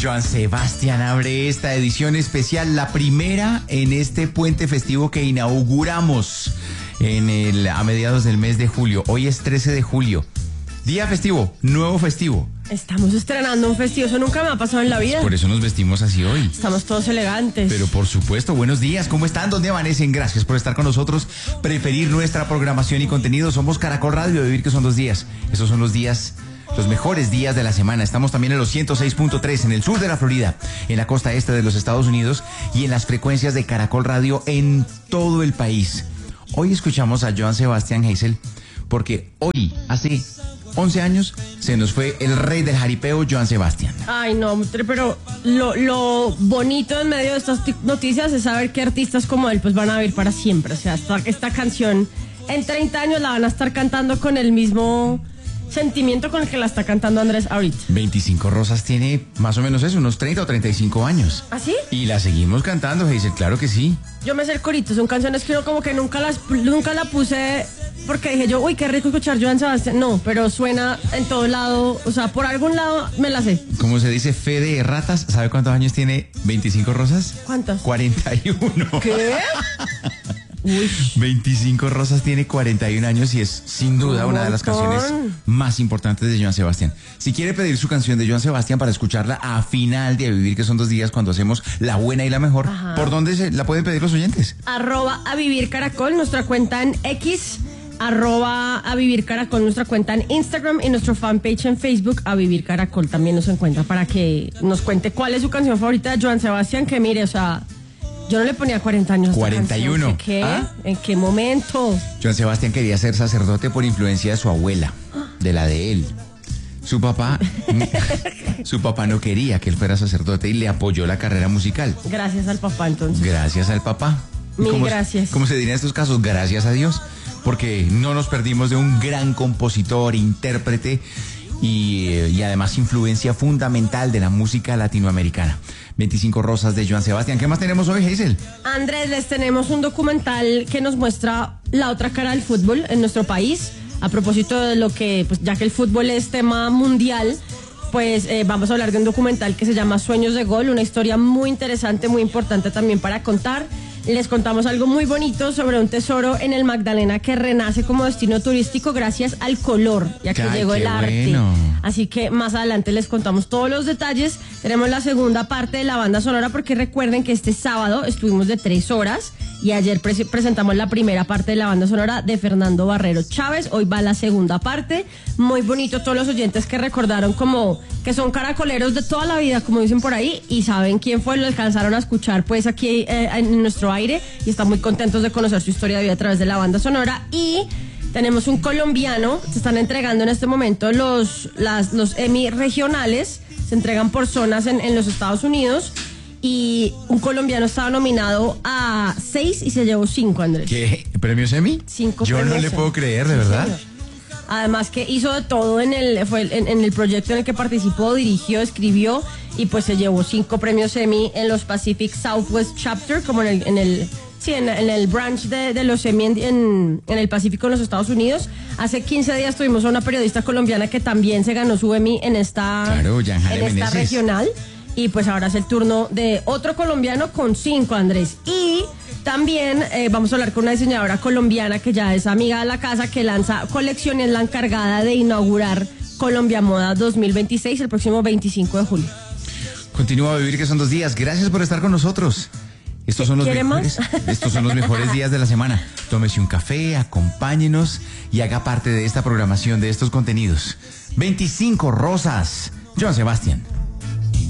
Joan Sebastián abre esta edición especial, la primera en este puente festivo que inauguramos a mediados del mes de julio. Hoy es 13 de julio. Día festivo, nuevo festivo. Estamos estrenando un festivo, eso nunca me ha pasado en la vida. Por eso nos vestimos así hoy. Estamos todos elegantes. Pero por supuesto, buenos días, ¿cómo están? ¿Dónde amanecen? Gracias por estar con nosotros, preferir nuestra programación y contenido. Somos Caracol Radio, vivir que son 2 días. Esos son los días, los mejores días de la semana. Estamos también en los 106.3 en el sur de la Florida, en la costa este de los Estados Unidos y en las frecuencias de Caracol Radio en todo el país. Hoy escuchamos a Joan Sebastián Hazel porque hoy, hace 11 años, se nos fue el rey del jaripeo, Joan Sebastián. Ay, no, pero lo bonito en medio de estas noticias es saber que artistas como él pues van a vivir para siempre. O sea, esta canción en 30 años la van a estar cantando con el mismo sentimiento con el que la está cantando Andrés ahorita. 25 Rosas tiene más o menos eso, unos 30 o 35 años. ¿Ah, sí? Y la seguimos cantando, Hazel, claro que sí. Yo me sé el corito, son canciones que yo como que nunca la puse porque dije yo, uy, qué rico escuchar Joan Sebastián. No, pero suena en todo lado, o sea, por algún lado me la sé. Como se dice, fe de ratas, ¿sabe cuántos años tiene 25 Rosas? ¿Cuántos? 41. ¿Qué? Uy. 25 Rosas tiene 41 años y es sin duda una de las canciones más importantes de Joan Sebastián. Si quiere pedir su canción de Joan Sebastián para escucharla a final de A Vivir que son 2 días cuando hacemos la buena y la mejor, ¿por dónde la pueden pedir los oyentes? @avivircaracol, nuestra cuenta en X, @avivircaracol, nuestra cuenta en Instagram y nuestro fanpage en Facebook, A Vivir Caracol, también nos encuentra para que nos cuente cuál es su canción favorita de Joan Sebastián, que mire, o sea, yo no le ponía 40 años. 41. ¿Qué? ¿Ah? ¿En qué momento? Joan Sebastián quería ser sacerdote por influencia de su abuela, de la de él. Su papá no quería que él fuera sacerdote y le apoyó la carrera musical. Gracias al papá, entonces. Gracias al papá. Mil gracias. ¿Cómo se diría en estos casos? Gracias a Dios, porque no nos perdimos de un gran compositor, intérprete y además influencia fundamental de la música latinoamericana. 25 Rosas de Joan Sebastián. ¿Qué más tenemos hoy, Hazel? Andrés, les tenemos un documental que nos muestra la otra cara del fútbol en nuestro país. A propósito de lo que, pues ya que el fútbol es tema mundial, pues vamos a hablar de un documental que se llama Sueños de Gol, una historia muy interesante, muy importante también para contar. Les contamos algo muy bonito sobre un tesoro en el Magdalena que renace como destino turístico gracias al color, ya que llegó el arte. Bueno. Así que más adelante les contamos todos los detalles. Tenemos la segunda parte de la banda sonora porque recuerden que este sábado estuvimos de 3 horas y ayer presentamos la primera parte de la banda sonora de Fernando Barrero Chávez. Hoy va la segunda parte. Muy bonito, todos los oyentes que recordaron como que son caracoleros de toda la vida, como dicen por ahí, y saben quién fue, lo alcanzaron a escuchar pues aquí en nuestro aire y están muy contentos de conocer su historia de vida a través de la banda sonora. Y tenemos un colombiano, se están entregando en este momento los Emmy regionales, se entregan por zonas en los Estados Unidos. Y un colombiano estaba nominado a 6 y se llevó 5, Andrés. ¿Qué? ¿Premios Emmy? 5 Yo premios no le puedo creer, ¿de verdad? Señor. Además que hizo de todo en el proyecto en el que participó, dirigió, escribió y pues se llevó 5 premios Emmy en los Pacific Southwest Chapter, como en el branch de los Emmy en el Pacífico en los Estados Unidos. Hace 15 días tuvimos a una periodista colombiana que también se ganó su Emmy en esta regional. Y pues ahora es el turno de otro colombiano con 5, Andrés. Y también vamos a hablar con una diseñadora colombiana que ya es amiga de la casa, que lanza colección y es la encargada de inaugurar Colombia Moda 2026 el próximo 25 de julio. Continúa a vivir que son 2 días. Gracias por estar con nosotros. Estos son los mejores días de la semana. Tómese un café, acompáñenos y haga parte de esta programación, de estos contenidos. 25 Rosas, Joan Sebastián.